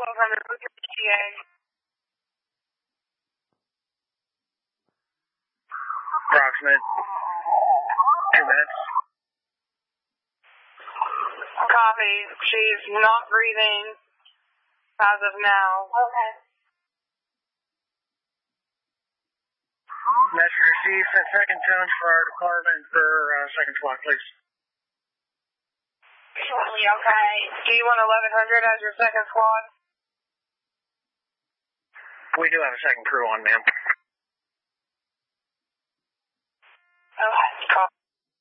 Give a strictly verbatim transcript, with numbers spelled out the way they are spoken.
twelve hundred, G A. Approximate two minutes. Copy. She's not breathing as of now. Okay. Message received. Set second tones for our department for uh, second squad, please. Shortly, okay. Do you want eleven hundred as your second squad? We do have a second crew on, ma'am. Okay. Copy.